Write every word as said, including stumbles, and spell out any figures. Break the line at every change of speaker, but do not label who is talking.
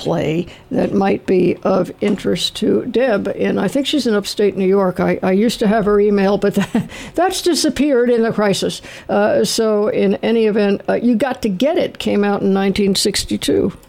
play that might be of interest to Deb. And I think she's in upstate New York. I, I used to have her email, but that, that's disappeared in the crisis. Uh, so in any event, uh, You Got to Get It came out in nineteen sixty-two.